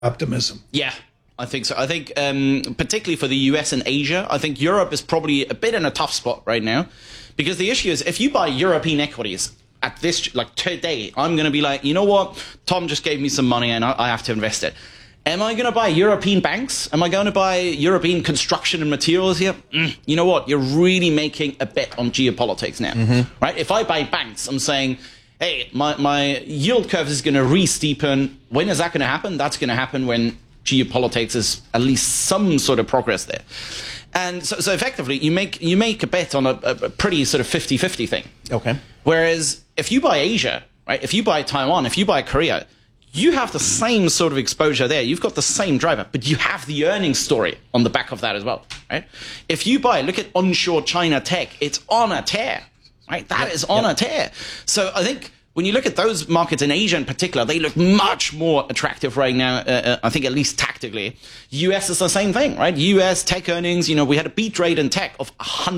optimism. Yeah, I think so. I think particularly for the US and Asia, I think Europe is probably a bit in a tough spot right now, because the issue is if you buy European equities at this, like today, I'm going to be like, you know what, Tom just gave me some money and I have to invest it. Am I going to buy European banks? Am I going to buy European construction and materials here? You know what? You're really making a bet on geopolitics now, right? If I buy banks, I'm saying, hey, my yield curve is going to re-steepen. When is that going to happen? That's going to happen when geopolitics is at least some sort of progress there. And so effectively, you make a bet on a pretty sort of 50-50 thing. Okay. Whereas if you buy Asia, right? If you buy Taiwan, if you buy Korea, you have the same sort of exposure there. You've got the same driver, but you have the earnings story on the back of that as well, right? If you look at onshore China tech, it's on a tear, right? That is on a tear. So I think when you look at those markets in Asia in particular, they look much more attractive right now, I think at least tactically. US is the same thing, right? US tech earnings, we had a beat rate in tech of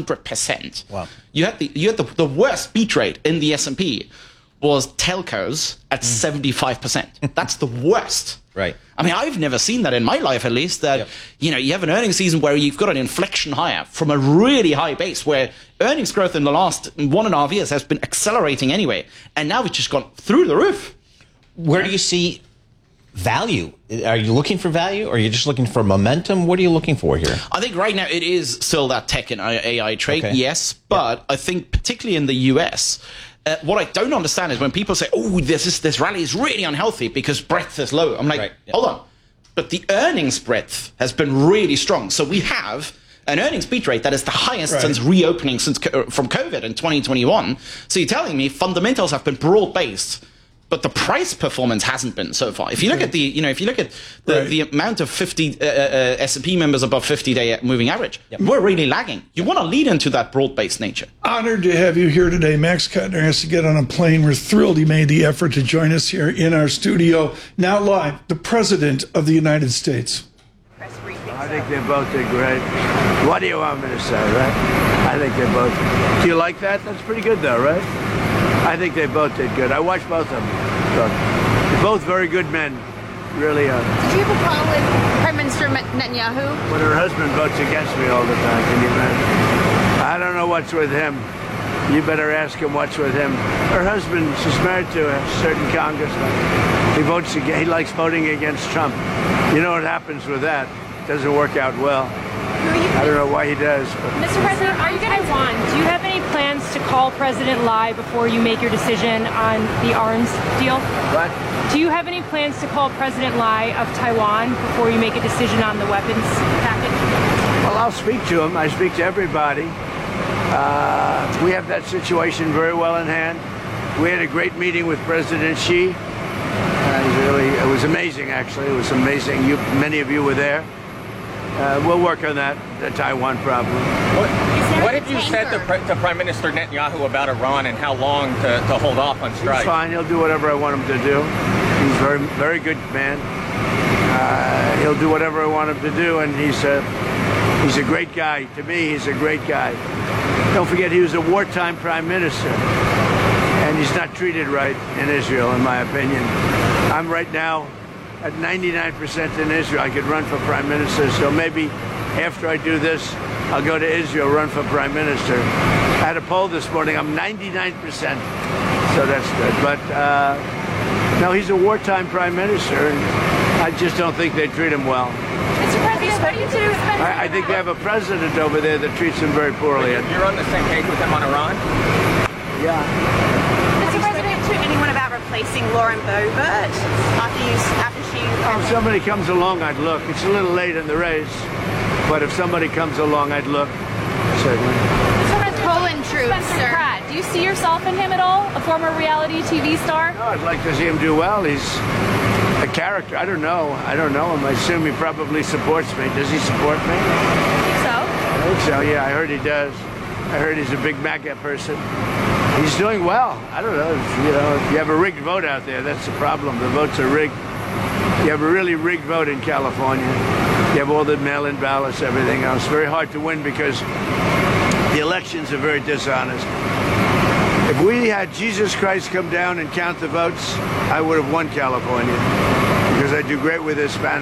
100%. Wow. You had the worst beat rate in the S&P was telcos at 75%. That's the worst. Right. I mean, I've never seen that in my life, at least, that, you have an earnings season where you've got an inflection higher from a really high base, where earnings growth in the last 1.5 years has been accelerating anyway. And now it's just gone through the roof. Where do you see value? Are you looking for value, or are you just looking for momentum? What are you looking for here? I think right now it is still that tech and AI trade, yes. But I think particularly in the US, what I don't understand is when people say, oh, this rally is really unhealthy because breadth is low. I'm like, hold on. But the earnings breadth has been really strong. So we have an earnings beat rate that is the highest since reopening from COVID in 2021. So you're telling me fundamentals have been broad-based, but the price performance hasn't been so far. If you look at the the amount of 50 S&P members above 50-day moving average, we're really lagging. You want to lead into that broad-based nature. Honored to have you here today. Max Kuttner has to get on a plane. We're thrilled he made the effort to join us here in our studio. Now live, the President of the United States. I think they both did great. What do you want me to say, right? I think they both. Do you like that? That's pretty good, though, right? I think they both did good. I watched both of them. So, they're both very good men. Really are. Did you have a problem with Prime Minister Netanyahu? When her husband votes against me all the time, can you imagine? I don't know what's with him. You better ask him what's with him. Her husband is married to a certain congressman. He votes against, he likes voting against Trump. You know what happens with that? It doesn't work out well. I don't know why he does. But. Mr. President, are you going to Taiwan? Do you have any plans to call President Lai before you make your decision on the arms deal? What? Do you have any plans to call President Lai of Taiwan before you make a decision on the weapons package? Well, I'll speak to him. I speak to everybody. We have that situation very well in hand. We had a great meeting with President Xi. It was amazing, actually. It was amazing. Many of you were there. We'll work on that, the Taiwan problem. What have you said to Prime Minister Netanyahu about Iran and how long to hold off on strike? He's fine. He'll do whatever I want him to do. He's a very, very good man. He'll do whatever I want him to do, and he's a great guy. To me, he's a great guy. Don't forget, he was a wartime prime minister, and he's not treated right in Israel, in my opinion. I'm right now at 99% in Israel. I could run for prime minister, so maybe after I do this, I'll go to Israel, run for prime minister. I had a poll this morning. I'm 99%, so that's good. But no, he's a wartime prime minister, and I just don't think they treat him well. Mr. President, what do you do? I think they have a president over there that treats him very poorly. You're on the same page with him on Iran? Yeah. Have you spoken to anyone about replacing Lauren Boebert after she... If somebody comes along, I'd look. It's a little late in the race, but if somebody comes along, I'd look. Certainly. Poland troops, sir. Do you see yourself in him at all? A former reality TV star? No, I'd like to see him do well. He's a character. I don't know him. I assume he probably supports me. Does he support me? I think so. I think so, yeah. I heard he does. I heard he's a big MAGA person. He's doing well. I don't know. If you have a rigged vote out there, that's the problem. The votes are rigged. You have a really rigged vote in California. You have all the mail-in ballots, everything else. Very hard to win because the elections are very dishonest. If we had Jesus Christ come down and count the votes, I would have won California because I do great with Hispanics.